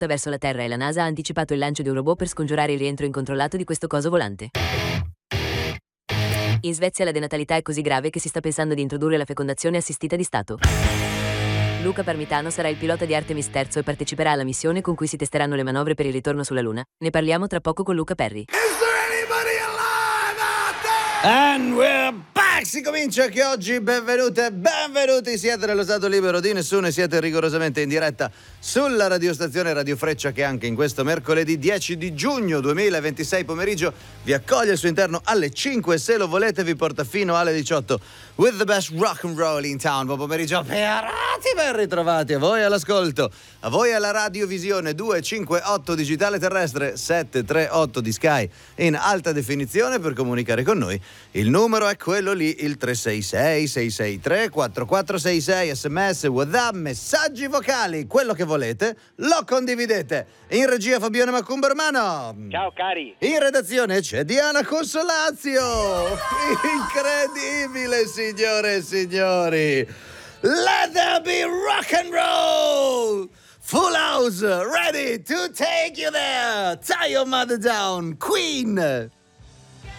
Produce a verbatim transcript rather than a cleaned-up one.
verso la Terra e la NASA ha anticipato il lancio di un robot per scongiurare il rientro incontrollato di questo coso volante. In Svezia la denatalità è così grave che si sta pensando di introdurre la fecondazione assistita di Stato. Luca Parmitano sarà il pilota di Artemis terzo e parteciperà alla missione con cui si testeranno le manovre per il ritorno sulla Luna. Ne parliamo tra poco con Luca Perri. And we're back! Si comincia che oggi, benvenute, benvenuti, siete nello stato libero di nessuno e siete rigorosamente in diretta sulla radiostazione Radio Freccia che anche in questo mercoledì dieci di giugno duemilaventisei pomeriggio vi accoglie al suo interno alle cinque e se lo volete vi porta fino alle diciotto with the best rock and roll in town. Buon pomeriggio, perati, ben ritrovati a voi all'ascolto, a voi alla radiovisione duecentocinquantotto digitale terrestre, settecentotrentotto di Sky in alta definizione. Per comunicare con noi il numero è quello lì, il tre sei sei sei sei tre quattro quattro sei sei, sms, WhatsApp, messaggi vocali, quello che volete lo condividete. In regia Fabione Macumbermano. Ciao cari. In redazione c'è Diana Consolazio. Incredibile, signore e signori. Let there be rock and roll. Full house, ready to take you there. Tie your mother down, Queen.